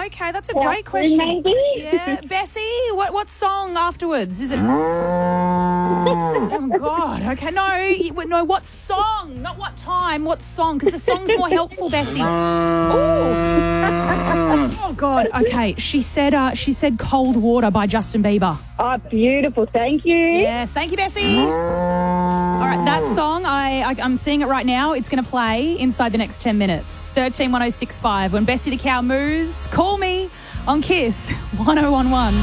Okay, that's a great question. Maybe. Yeah, Bessie, what song afterwards? Is it? Oh God. Okay, no. What song? Not what time. What song? Because the song's more helpful, Bessie. Ooh. Oh God. Okay. She said "Cold Water" by Justin Bieber. Oh, beautiful. Thank you. Yes. Thank you, Bessie. All right, that song, I'm seeing it right now. It's going to play inside the next 10 minutes. 13 1065. When Bessie the Cow moves, call me on Kiss 1011.